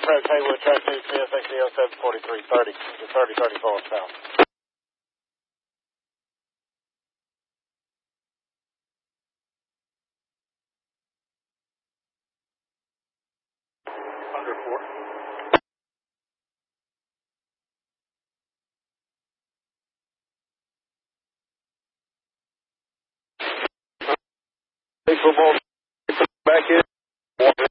approach Haywood, track 2, CSXDO 74330 to 3034 south. Under 4. Football back in.